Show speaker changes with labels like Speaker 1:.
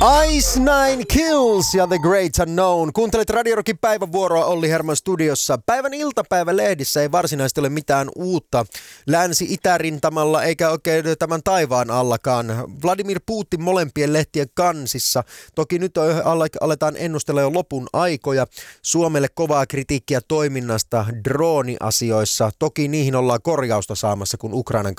Speaker 1: Ice Nine Kills ja The Great Unknown. Kuuntelet Radio Rockin päivävuoroa Olli Herman studiossa. Päivän iltapäivälehdissä ei varsinaisesti ole mitään uutta länsi-itärintamalla eikä oikein tämän taivaan allakaan. Vladimir Putin molempien lehtien kansissa. Toki nyt aletaan ennustella jo lopun aikoja. Suomelle kovaa kritiikkiä toiminnasta drooniasioissa. Toki niihin ollaan korjausta saamassa, kun Ukrainan